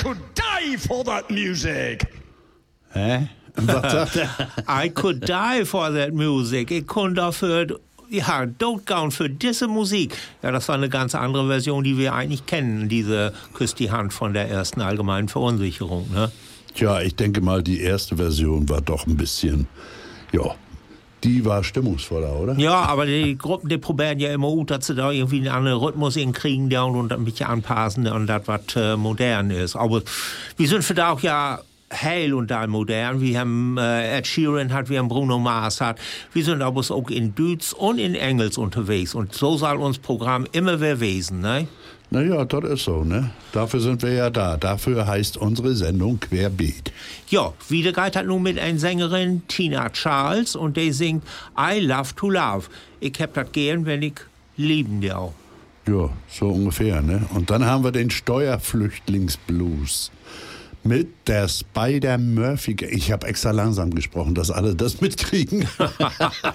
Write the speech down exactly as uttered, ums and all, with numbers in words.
could die for that music. Hä? Was sagt er? I could die for that music. Ich konnte dafür, ja, totgehen für diese Musik. Ja, das war eine ganz andere Version, die wir eigentlich kennen. Diese Küss die Hand von der ersten allgemeinen Verunsicherung, ne? Tja, ich denke mal, die erste Version war doch ein bisschen, ja, die war stimmungsvoller, oder? Ja, aber die Gruppen, die probieren ja immer gut, dass sie da irgendwie einen anderen Rhythmus hinkriegen der und ein bisschen anpassen und das, was äh, modern ist. Aber wir sind für da auch ja heil und da modern. Wir haben äh, Ed Sheeran hat, wir haben Bruno Mars hat. Wir sind aber auch in Deutsch und in Englisch unterwegs. Und so soll uns Programm immer mehr wesen, ne? Naja, das ist so, ne? Dafür sind wir ja da. Dafür heißt unsere Sendung Querbeet. Ja, wieder geht das nun mit einer Sängerin, Tina Charles, und die singt I Love to Love. Ich hab das gern, wenn ich lieben dir auch. Ja, so ungefähr, ne? Und dann haben wir den Steuerflüchtlingsblues mit der Spider-Murphy. Ich habe extra langsam gesprochen, dass alle das mitkriegen.